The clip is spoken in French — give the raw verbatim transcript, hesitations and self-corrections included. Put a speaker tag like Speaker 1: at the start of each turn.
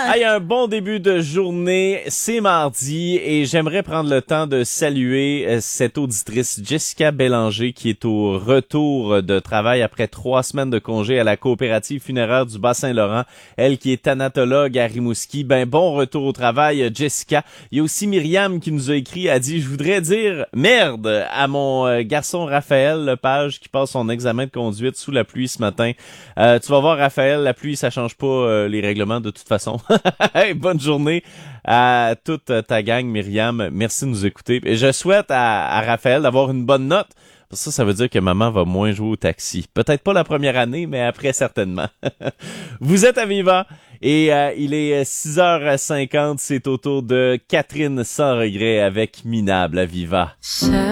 Speaker 1: Hey, un bon début de journée, c'est mardi et j'aimerais prendre le temps de saluer cette auditrice Jessica Bélanger qui est au retour de travail après trois semaines de congé à la coopérative funéraire du Bas-Saint-Laurent. Elle qui est thanatologue à Rimouski. Ben bon retour au travail, Jessica. Il y a aussi Myriam qui nous a écrit, a dit « Je voudrais dire merde à mon garçon Raphaël Lepage qui passe son examen de conduite sous la pluie ce matin. Euh, tu vas voir Raphaël, la pluie ça change pas euh, les règlements de toute façon. » Hey, bonne journée à toute ta gang, Myriam. Merci de nous écouter. Et je souhaite à, à Raphaël d'avoir une bonne note. Parce que ça, ça veut dire que maman va moins jouer au taxi. Peut-être pas la première année, mais après, certainement. Vous êtes à Viva et euh, il est six heures cinquante. C'est au tour de Catherine Sans Regret avec Minable à Viva.